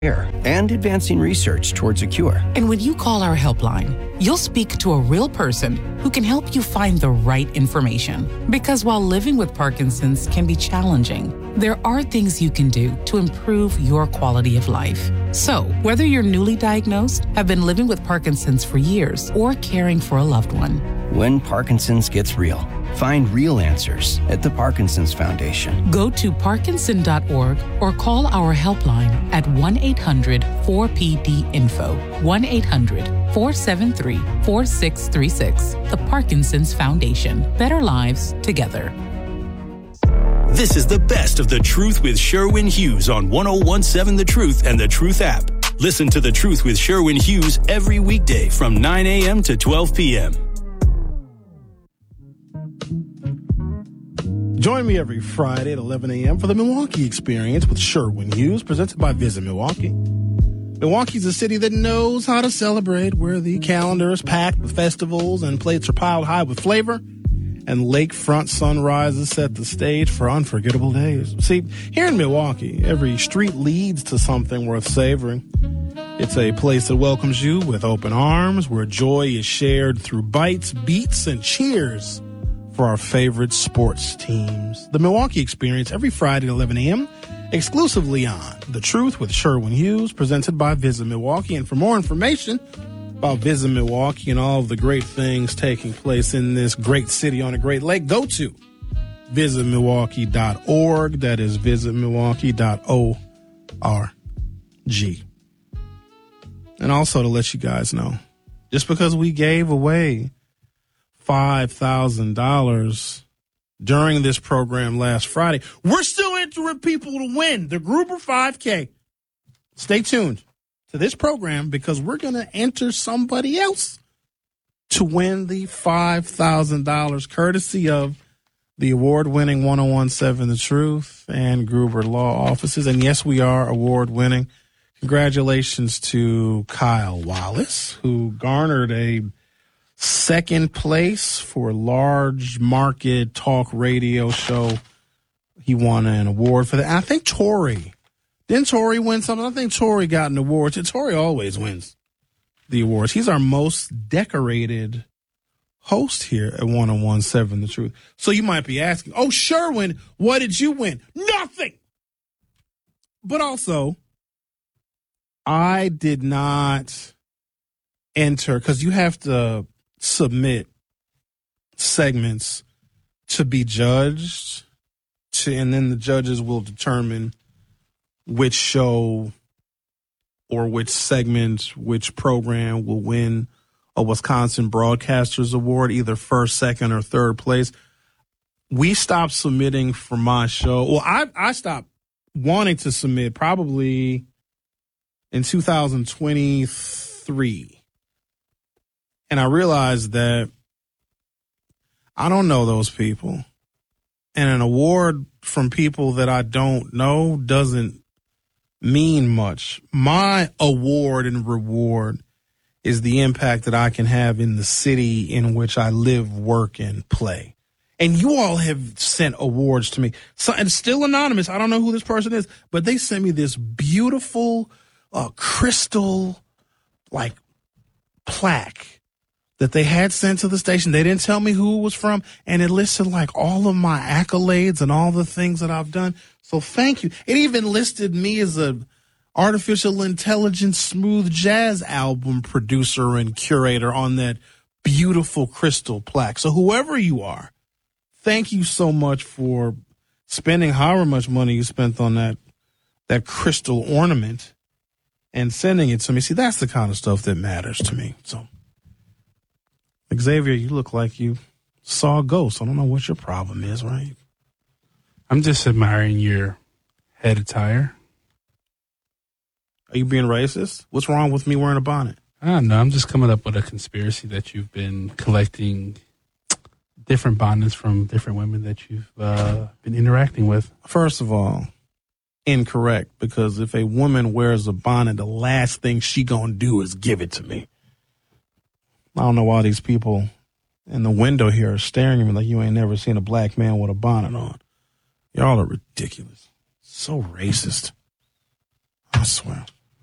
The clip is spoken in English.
and advancing research towards a cure. And when you call our helpline, you'll speak to a real person who can help you find the right information. Because while living with Parkinson's can be challenging, there are things you can do to improve your quality of life. So, whether you're newly diagnosed, have been living with Parkinson's for years, or caring for a loved one, when Parkinson's gets real, find real answers at the Parkinson's Foundation. Go to parkinson.org or call our helpline at 1-800-4PD-INFO, 1-800-473-4636. The Parkinson's Foundation. Better lives together. This is the best of The Truth with Sherwin Hughes on 101.7 The Truth and The Truth app. Listen to The Truth with Sherwin Hughes every weekday from 9 a.m. to 12 p.m. Join me every Friday at 11 a.m. for the Milwaukee Experience with Sherwin Hughes, presented by Visit Milwaukee. Milwaukee's a city that knows how to celebrate, where the calendar is packed with festivals and plates are piled high with flavor, and lakefront sunrises set the stage for unforgettable days. See, here in Milwaukee, every street leads to something worth savoring. It's a place that welcomes you with open arms, where joy is shared through bites, beats, and cheers for our favorite sports teams. The Milwaukee Experience every Friday at 11 a.m. exclusively on The Truth with Sherwin Hughes, presented by Visit Milwaukee. And for more information about Visit Milwaukee and all of the great things taking place in this great city on a great lake, go to visitmilwaukee.org. That is visitmilwaukee.org. And also to let you guys know, just because we gave away $5,000 during this program last Friday, we're still entering people to win the Gruber 5K. Stay tuned to this program, because we're going to enter somebody else to win the $5,000 courtesy of the award-winning 101.7 The Truth and Gruber Law Offices. And yes, we are award-winning. Congratulations to Kyle Wallace, who garnered a second place for large market talk radio show. He won an award for that. I think Tori. Didn't Tori win something? I think Tori got an award. Tori always wins the awards. He's our most decorated host here at 101.7 The Truth. So you might be asking, oh, Sherwin, what did you win? Nothing. But also, I did not enter, because you have to submit segments to be judged, and then the judges will determine which show or which segment, which program will win a Wisconsin Broadcasters Award, either first, second, or third place. We stopped submitting for my show. Well, I stopped wanting to submit probably in 2023. And I realized that I don't know those people. And an award from people that I don't know doesn't mean much. My award and reward is the impact that I can have in the city in which I live, work, and play. And you all have sent awards to me. So, and still anonymous. I don't know who this person is, but they sent me this beautiful crystal plaque that they had sent to the station. They didn't tell me who it was from, and it listed all of my accolades and all the things that I've done. So thank you. It even listed me as a artificial intelligence smooth jazz album producer and curator on that beautiful crystal plaque. So whoever you are, thank you so much for spending however much money you spent on that crystal ornament and sending it to me. See, that's the kind of stuff that matters to me. So, Xavier, you look like you saw a ghost. I don't know what your problem is, right? I'm just admiring your head attire. Are you being racist? What's wrong with me wearing a bonnet? I don't know. I'm just coming up with a conspiracy that you've been collecting different bonnets from different women that you've been interacting with. First of all, incorrect, because if a woman wears a bonnet, the last thing she gonna do is give it to me. I don't know why these people in the window here are staring at me like you ain't never seen a black man with a bonnet on. Y'all are ridiculous. So racist. I swear.